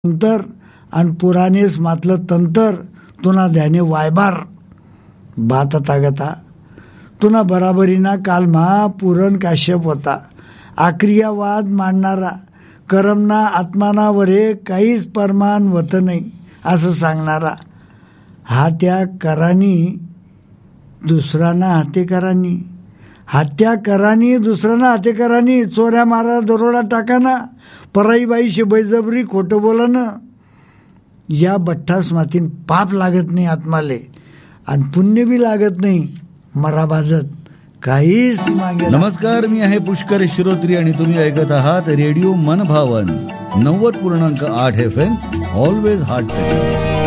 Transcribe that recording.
अंतर आणि पुराणेस मातलं तंतर तुना ध्याने वायबार बात तागता तुना बराबरीना काल महा पुरण काश्यप होता. आक्रियावाद मांडणारा करमना आत्माना वरे काहीच परमान होत नाही असं सांगणारा हा त्या करानी दुसऱ्यांना हातेकरांनी हत्या करानी दुसऱ्यांना हातेकरांनी चोऱ्या मारा दरोडा टाकाना पराई बाईशी बैजबरी खोटं बोलानं या बठ्ठास मातीन पाप लागत नाही आत्माले आणि पुण्य बी लागत नाही मरा बाजत काहीच मागे. नमस्कार, मी आहे पुष्कर श्रोत्री आणि तुम्ही ऐकत आहात रेडिओ मनभावन 90.8 FM ऑलवेज हार्ट.